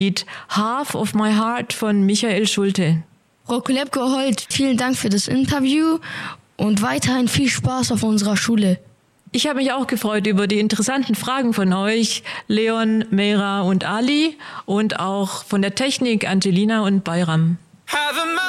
Lied Half of My Heart von Michael Schulte. Frau Kulebke-Holt, vielen Dank für das Interview und weiterhin viel Spaß auf unserer Schule. Ich habe mich auch gefreut über die interessanten Fragen von euch, Leon, Meira und Ali, und auch von der Technik Angelina und Bayram.